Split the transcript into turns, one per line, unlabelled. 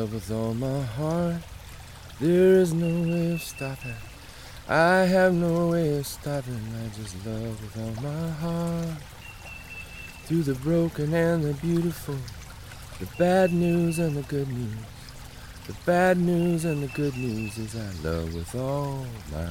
With all my heart, there is no way of stopping. I have no way of stopping. I just love with all my heart. Through the broken and the beautiful, the bad news and the good news. The bad news and the good news is I love with all my